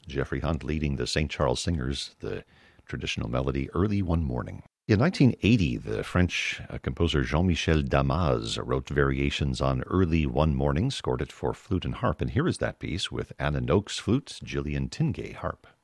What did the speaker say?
Jeffrey Hunt leading the St. Charles Singers, the traditional melody, Early One Morning. In 1980, the French composer Jean-Michel Damas wrote variations on Early One Morning, scored it for flute and harp, and here is that piece with Anna Noakes flute, Gillian Tingay harp.